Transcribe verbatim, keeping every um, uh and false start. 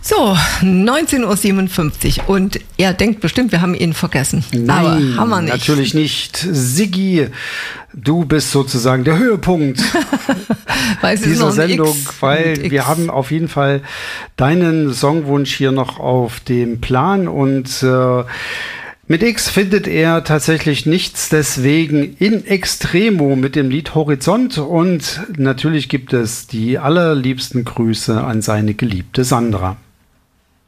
So, neunzehn Uhr siebenundfünfzig und er denkt bestimmt, wir haben ihn vergessen. Nein, aber haben wir nicht. Natürlich nicht. Siggi, du bist sozusagen der Höhepunkt dieser Sendung, X, weil wir haben auf jeden Fall deinen Songwunsch hier noch auf dem Plan und äh, mit X findet er tatsächlich nichts, deswegen in Extremo mit dem Lied Horizont und natürlich gibt es die allerliebsten Grüße an seine geliebte Sandra.